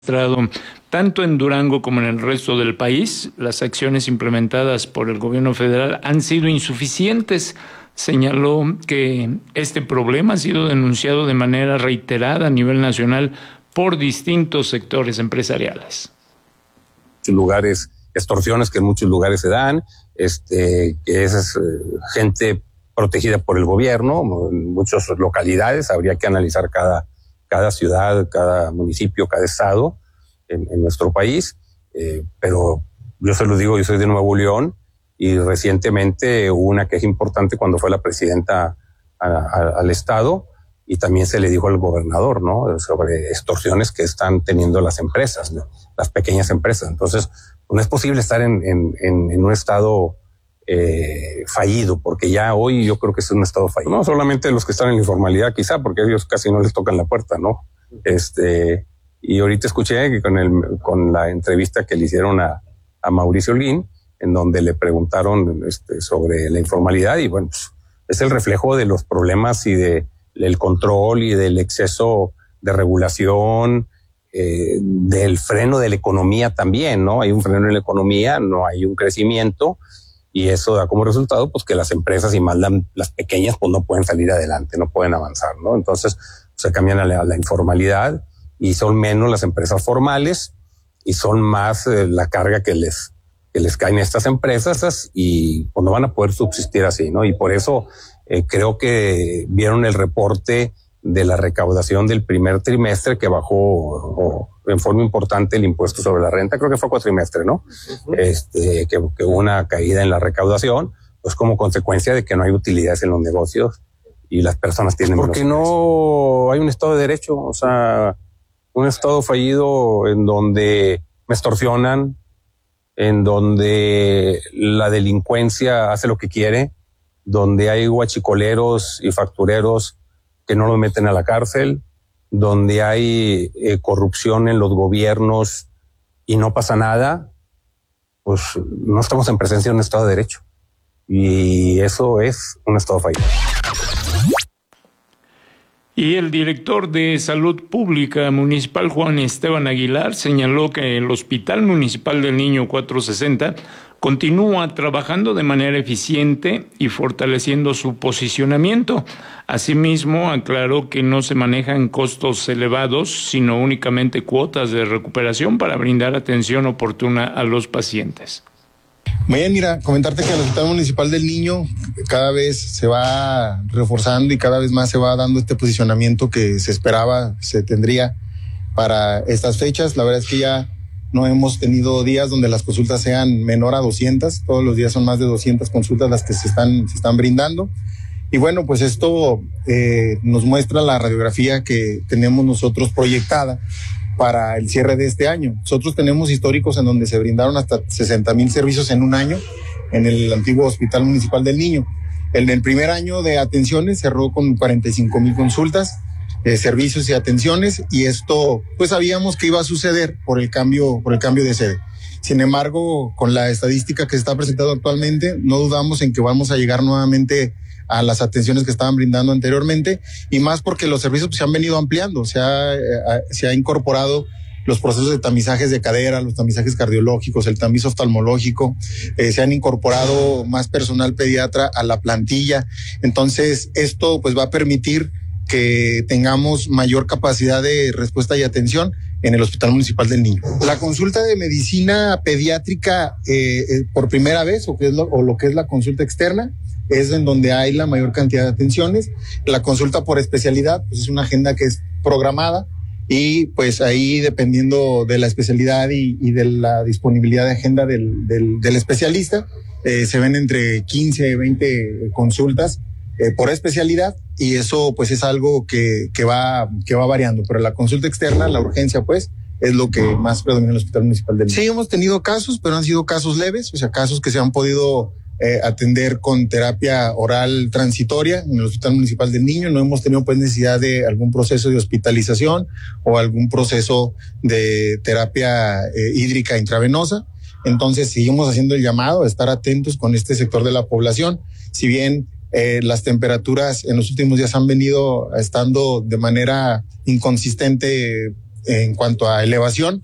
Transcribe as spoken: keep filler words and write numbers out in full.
Tanto en Durango como en el resto del país, las acciones implementadas por el gobierno federal han sido insuficientes. Señaló que este problema ha sido denunciado de manera reiterada a nivel nacional por distintos sectores empresariales. Muchos lugares, extorsiones que en muchos lugares se dan, este, que es eh, gente protegida por el gobierno, en muchas localidades, habría que analizar cada cada ciudad, cada municipio, cada estado en, en nuestro país, eh, pero yo se lo digo, yo soy de Nuevo León y recientemente hubo una queja importante cuando fue la presidenta a, a, al estado y también se le dijo al gobernador, ¿no?, sobre extorsiones que están teniendo las empresas, ¿no?, las pequeñas empresas. Entonces, no es posible estar en, en, en, en un estado Eh, fallido, porque ya hoy yo creo que es un estado fallido. No solamente los que están en la informalidad, quizá, porque a ellos casi no les tocan la puerta, ¿no? Este, y ahorita escuché que con el, con la entrevista que le hicieron a, a Mauricio Holguín, en donde le preguntaron este, sobre la informalidad, y bueno, pues, es el reflejo de los problemas y de el control y del exceso de regulación, eh, del freno de la economía también, ¿no? Hay un freno en la economía, no hay un crecimiento. Y eso da como resultado pues que las empresas y más la, las pequeñas pues no pueden salir adelante, no pueden avanzar, ¿no? Entonces se cambian a la, a la informalidad y son menos las empresas formales y son más eh, la carga que les que les caen a estas empresas y pues no van a poder subsistir así, ¿no? Y por eso eh, creo que vieron el reporte de la recaudación del primer trimestre que bajó o, en forma importante el impuesto sobre la renta, creo que fue cuatrimestre, ¿no? Uh-huh. Este, que, que hubo una caída en la recaudación, pues como consecuencia de que no hay utilidades en los negocios y las personas tienen menos. Porque no hay un Estado de Derecho, o sea, un Estado fallido en donde me extorsionan, en donde la delincuencia hace lo que quiere, donde hay guachicoleros y factureros que no los meten a la cárcel, donde hay eh, corrupción en los gobiernos y no pasa nada, pues no estamos en presencia de un Estado de Derecho. Y eso es un Estado fallido. Y el director de Salud Pública Municipal, Juan Esteban Aguilar, señaló que el Hospital Municipal del Niño cuatrocientos sesenta continúa trabajando de manera eficiente y fortaleciendo su posicionamiento. Asimismo, aclaró que no se manejan costos elevados, sino únicamente cuotas de recuperación para brindar atención oportuna a los pacientes. Bien, mira, comentarte que el Hospital Municipal del Niño cada vez se va reforzando y cada vez más se va dando este posicionamiento que se esperaba, se tendría para estas fechas. La verdad es que ya no hemos tenido días donde las consultas sean menor a doscientas, todos los días son más de doscientas consultas las que se están, se están brindando. Y bueno, pues esto eh, nos muestra la radiografía que tenemos nosotros proyectada para el cierre de este año. Nosotros tenemos históricos en donde se brindaron hasta sesenta mil servicios en un año en el antiguo Hospital Municipal del Niño. En el primer año de atenciones cerró con cuarenta y cinco mil consultas, eh, servicios y atenciones, y esto pues sabíamos que iba a suceder por el cambio, por el cambio de sede. Sin embargo, con la estadística que se está presentando actualmente, no dudamos en que vamos a llegar nuevamente a las atenciones que estaban brindando anteriormente, y más porque los servicios pues, se han venido ampliando, se ha, eh, se ha incorporado los procesos de tamizajes de cadera, los tamizajes cardiológicos, el tamiz oftalmológico, eh, se han incorporado más personal pediatra a la plantilla. Entonces, esto pues va a permitir que tengamos mayor capacidad de respuesta y atención en el Hospital Municipal del Niño. La consulta de medicina pediátrica eh, eh, por primera vez, o, que es lo, o lo que es la consulta externa, es en donde hay la mayor cantidad de atenciones. La consulta por especialidad, pues es una agenda que es programada y pues ahí dependiendo de la especialidad y, y de la disponibilidad de agenda del, del, del especialista, eh, se ven entre quince, veinte consultas eh, por especialidad, y eso pues es algo que, que va, que va variando. Pero la consulta externa, la urgencia pues, es lo que más predomina en el Hospital Municipal del Niño. Sí, hemos tenido casos, pero han sido casos leves, o sea, casos que se han podido Eh, atender con terapia oral transitoria en el Hospital Municipal del Niño. No hemos tenido pues necesidad de algún proceso de hospitalización o algún proceso de terapia eh, hídrica intravenosa. Entonces seguimos haciendo el llamado a estar atentos con este sector de la población. Si bien eh, las temperaturas en los últimos días han venido estando de manera inconsistente en cuanto a elevación.